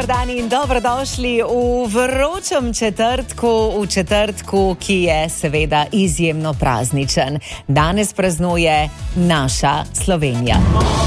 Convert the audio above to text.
dan in dobrodošli v vročem četrtku, v četrtku, ki je seveda izjemno prazničen. Danes praznuje naša Slovenija.